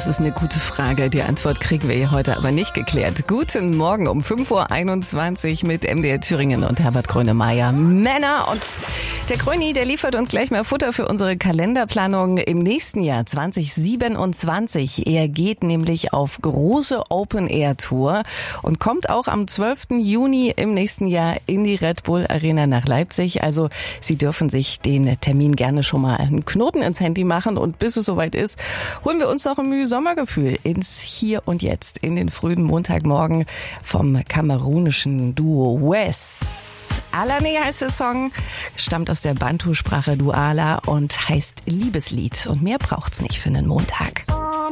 ist eine gute Frage. Die Antwort kriegen wir hier heute aber nicht geklärt. Guten Morgen um 5.21 Uhr mit MDR Thüringen und Herbert Grönemeyer. Männer, und der Gröni, der liefert uns gleich mal Futter für unsere Kalenderplanung im nächsten Jahr 2027. Er geht nämlich auf große Open-Air-Tour und kommt auch am 12. Juni im nächsten Jahr in die Red Bull Arena nach Leipzig. Also Sie dürfen sich den Termin gerne schon mal einen Knoten ins Handy machen, und bis es soweit ist, holen wir uns noch ein Mühe-Sommergefühl ins Hier und Jetzt, in den frühen Montagmorgen vom kamerunischen Duo Wes. Alane heißt der Song, stammt aus der Bantu-Sprache Duala und heißt Liebeslied. Und mehr braucht's nicht für einen Montag.